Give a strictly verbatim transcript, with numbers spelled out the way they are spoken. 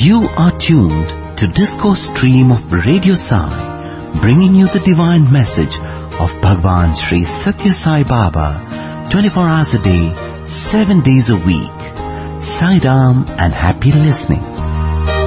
You are tuned to Discourse Stream of Radio Sai, bringing you the divine message of Bhagwan Sri Satya Sai Baba, twenty-four hours a day, seven days a week. Sai Ram and happy listening.